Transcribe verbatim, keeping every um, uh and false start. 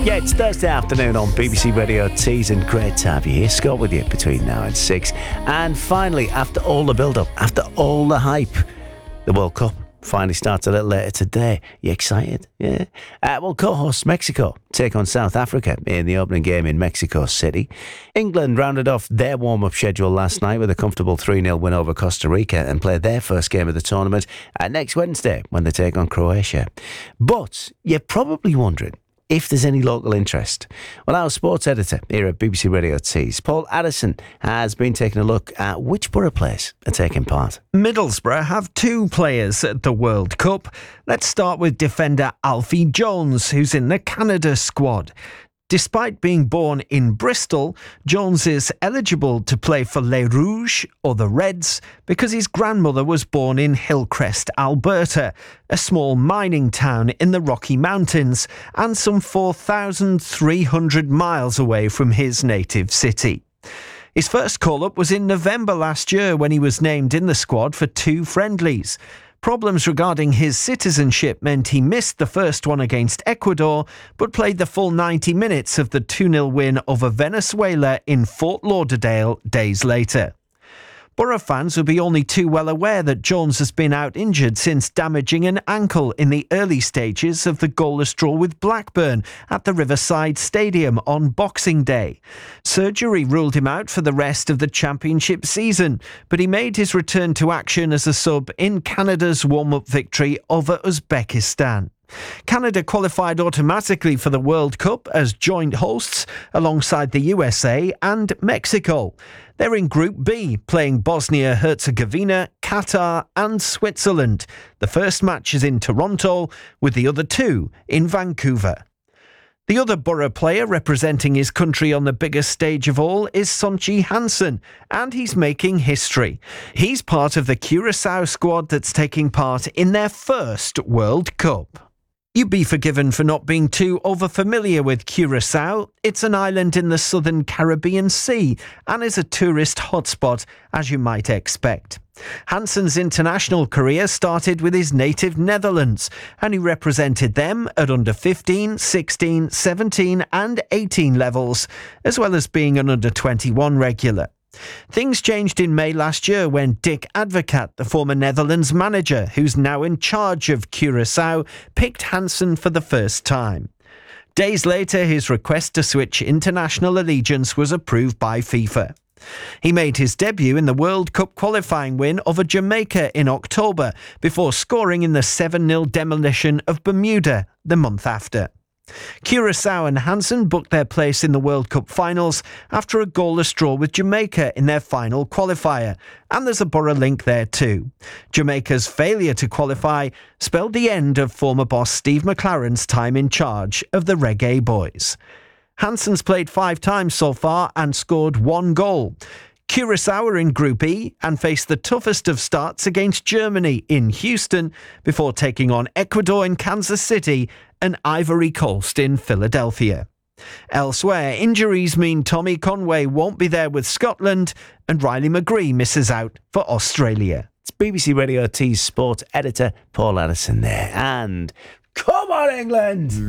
Yeah, it's Thursday afternoon on B B C Radio Tees, and great to have you here. Scott with you between now and six. And finally, after all the build-up, after all the hype, the World Cup finally starts a little later today. You excited? Yeah. Uh, well, co-hosts Mexico take on South Africa in the opening game in Mexico City. England rounded off their warm-up schedule last night with a comfortable three nil win over Costa Rica and play their first game of the tournament uh, next Wednesday when they take on Croatia. But you're probably wondering if there's any local interest. Well, our sports editor here at B B C Radio Tees, Paul Addison, has been taking a look at which Borough players are taking part. Middlesbrough have two players at the World Cup. Let's start with defender Alfie Jones, who's in the Canada squad. Despite being born in Bristol, Jones is eligible to play for Les Rouges, or the Reds, because his grandmother was born in Hillcrest, Alberta, a small mining town in the Rocky Mountains, and some four thousand three hundred miles away from his native city. His first call-up was in November last year when he was named in the squad for two friendlies. Problems regarding his citizenship meant he missed the first one against Ecuador, but played the full ninety minutes of the two nil win over Venezuela in Fort Lauderdale days later. Borough fans will be only too well aware that Jones has been out injured since damaging an ankle in the early stages of the goalless draw with Blackburn at the Riverside Stadium on Boxing Day. Surgery ruled him out for the rest of the championship season, but he made his return to action as a sub in Canada's warm-up victory over Uzbekistan. Canada qualified automatically for the World Cup as joint hosts alongside the U S A and Mexico. They're in Group B, playing Bosnia-Herzegovina, Qatar and Switzerland. The first match is in Toronto, with the other two in Vancouver. The other Borough player representing his country on the biggest stage of all is Sonchi Hansen, and he's making history. He's part of the Curaçao squad that's taking part in their first World Cup. You'd be forgiven for not being too over-familiar with Curaçao. It's an island in the southern Caribbean Sea and is a tourist hotspot, as you might expect. Hansen's international career started with his native Netherlands, and he represented them at under fifteen, sixteen, seventeen and eighteen levels, as well as being an under twenty-one regular. Things changed in May last year when Dick Advocaat, the former Netherlands manager, who's now in charge of Curaçao, picked Hansen for the first time. Days later, his request to switch international allegiance was approved by FIFA. He made his debut in the World Cup qualifying win over Jamaica in October, before scoring in the seven nil demolition of Bermuda the month after. Curaçao and Hansen booked their place in the World Cup finals after a goalless draw with Jamaica in their final qualifier, and there's a Borough link there too. Jamaica's failure to qualify spelled the end of former boss Steve McLaren's time in charge of the Reggae Boys. Hansen's played five times so far and scored one goal. Curaçao are in Group E and face the toughest of starts against Germany in Houston before taking on Ecuador in Kansas City and Ivory Coast in Philadelphia. Elsewhere, injuries mean Tommy Conway won't be there with Scotland and Riley McGree misses out for Australia. It's B B C Radio Tees sports editor Paul Addison there. And come on, England!